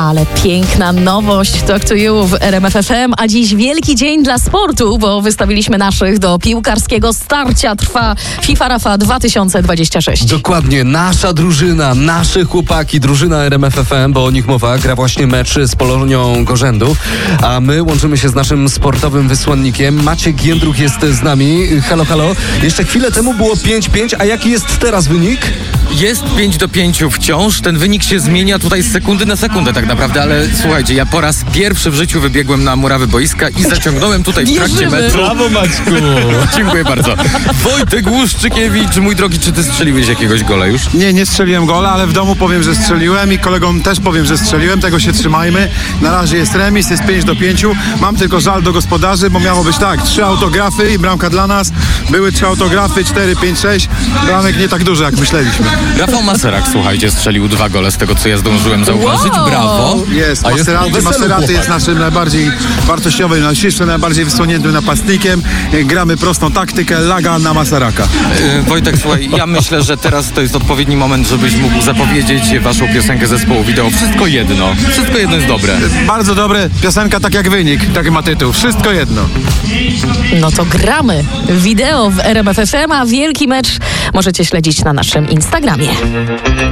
Ale piękna nowość Talk to You w RMF FM, a dziś wielki dzień dla sportu, bo wystawiliśmy naszych do piłkarskiego starcia. Trwa FIFA Rafa 2026. Dokładnie, nasza drużyna, nasze chłopaki, drużyna RMF FM, bo o nich mowa, gra właśnie mecz z Polonią Gorzędów, a my łączymy się z naszym sportowym wysłannikiem. Maciek Jędruch jest z nami. Halo, halo. Jeszcze chwilę temu było 5-5, a jaki jest teraz wynik? Jest 5-5 wciąż, ten wynik się zmienia tutaj z sekundy na sekundę tak naprawdę, ale słuchajcie, ja po raz pierwszy w życiu wybiegłem na murawy boiska i zaciągnąłem tutaj w trakcie meczu. Brawo, Maćku! Dziękuję bardzo. Wojtek Łuszczykiewicz, mój drogi, czy ty strzeliłeś jakiegoś gola już? Nie strzeliłem gola, ale w domu powiem, że strzeliłem i kolegom też powiem, że strzeliłem, tego się trzymajmy. Na razie jest remis, jest 5-5. Mam tylko żal do gospodarzy, bo miało być tak, 3 autografy i bramka dla nas. Były 3 autografy, 4, 5, 6. Bramek nie tak dużo, jak myśleliśmy. Rafał Maserak, słuchajcie, strzelił 2 gole z tego, co ja zdążyłem zauważyć. Wow. Brawo. Jest, Maseraty jest naszym najbardziej wartościowym, najbardziej wysłoniętym napastnikiem. Gramy prostą taktykę, laga na Maseraka. Wojtek, słuchaj, ja myślę, że teraz to jest odpowiedni moment, żebyś mógł zapowiedzieć waszą piosenkę zespołu wideo. Wszystko jedno. Wszystko jedno jest dobre. Bardzo dobre, piosenka tak jak wynik, tak ma tytuł. Wszystko jedno. No to gramy. Wideo w RMF FM, a wielki mecz możecie śledzić na naszym Instagramie.